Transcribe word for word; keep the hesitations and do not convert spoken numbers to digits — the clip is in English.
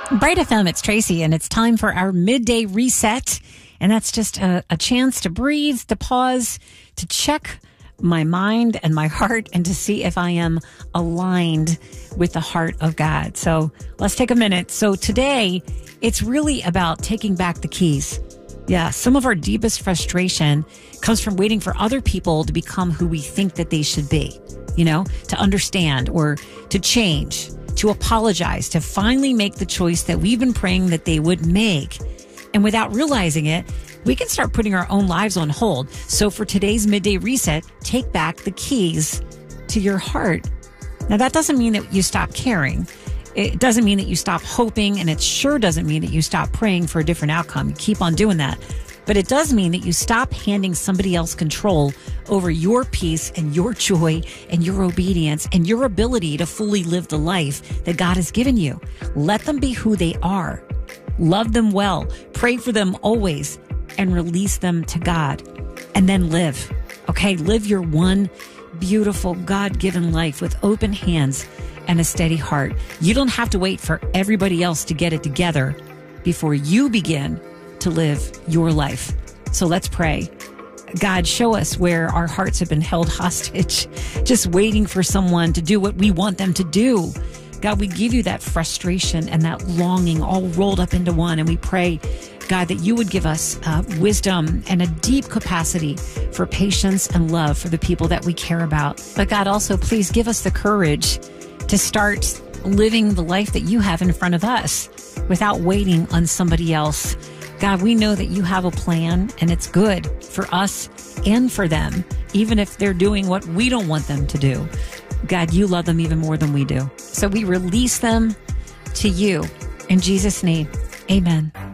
Bright F M, it's Tracy, and it's time for our midday reset. And that's just a, a chance to breathe, to pause, to check my mind and my heart, and to see if I am aligned with the heart of God. So let's take a minute. So today, it's really about taking back the keys. Yeah, some of our deepest frustration comes from waiting for other people to become who we think that they should be, you know, to understand or to change, to apologize, to finally make the choice that we've been praying that they would make. And without realizing it, we can start putting our own lives on hold. So for today's midday reset, take back the keys to your heart. Now, that doesn't mean that you stop caring. It doesn't mean that you stop hoping, and it sure doesn't mean that you stop praying for a different outcome. You keep on doing that. But it does mean that you stop handing somebody else control over your peace and your joy and your obedience and your ability to fully live the life that God has given you. Let them be who they are. Love them well. Pray for them always, and release them to God. And then live. Okay? Live your one beautiful God-given life with open hands and a steady heart. You don't have to wait for everybody else to get it together before you begin to live your life. So let's pray. God, show us where our hearts have been held hostage, just waiting for someone to do what we want them to do. God, we give you that frustration and that longing all rolled up into one. And we pray, God, that you would give us uh, wisdom and a deep capacity for patience and love for the people that we care about. But God, also, please give us the courage to start living the life that you have in front of us without waiting on somebody else. God, we know that you have a plan, and it's good for us and for them, even if they're doing what we don't want them to do. God, you love them even more than we do. So we release them to you. In Jesus' name, amen.